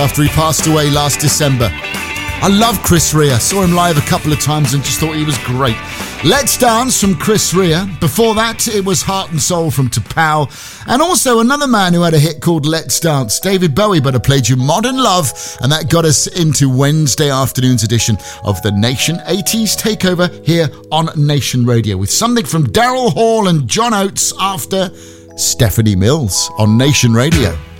After he passed away last December. I love Chris Rea. Saw him live a couple of times and just thought he was great. Let's Dance from Chris Rea. Before that, it was Heart and Soul from T'Pau. And also another man who had a hit called Let's Dance, David Bowie, but I played you Modern Love, and that got us into Wednesday afternoon's edition of the Nation 80s Takeover here on Nation Radio, with something from Daryl Hall and John Oates after Stephanie Mills on Nation Radio.